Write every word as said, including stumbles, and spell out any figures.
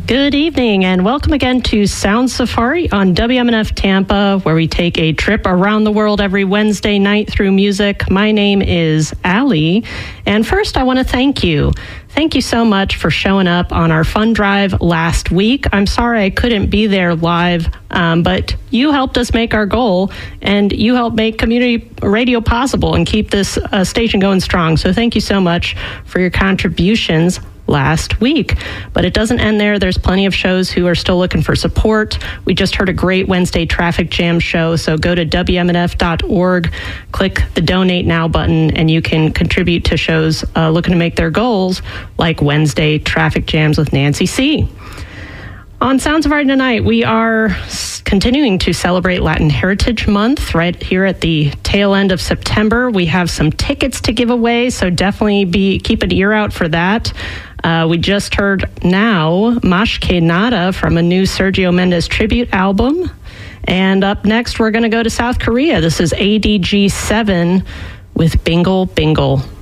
Good evening and welcome again to Sound Safari on W M N F Tampa, where we take a trip around the world every Wednesday night through music. My name is Allie, and first I want to thank you. Thank you so much for showing up on our fund drive last week. I'm sorry I couldn't be there live, um, but you helped us make our goal, and you helped make community radio possible and keep this uh, station going strong. So thank you so much for your contributions last week. But it doesn't end there. There's plenty of shows who are still looking for support. We just heard a great Wednesday Traffic Jam show, so go to W M N F dot org, click the Donate Now button, and you can contribute to shows uh, looking to make their goals, like Wednesday Traffic Jams with Nancy C. On Sound Safari tonight, we are continuing to celebrate Latin Heritage Month right here at the tail end of September. We have some tickets to give away, so definitely be keep an ear out for that. Uh, we just heard now Más Que Nada from a new Sergio Mendes tribute album. And up next, we're going to go to South Korea. This is A D G seven with Bingle Bingle.